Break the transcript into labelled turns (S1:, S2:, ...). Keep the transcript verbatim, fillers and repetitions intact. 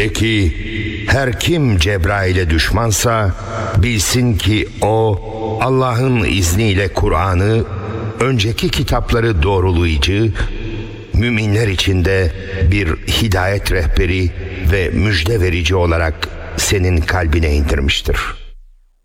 S1: De ki, her kim Cebrail'e düşmansa bilsin ki o Allah'ın izniyle Kur'an'ı, önceki kitapları doğrulayıcı, müminler için de bir hidayet rehberi ve müjde verici olarak senin kalbine indirmiştir.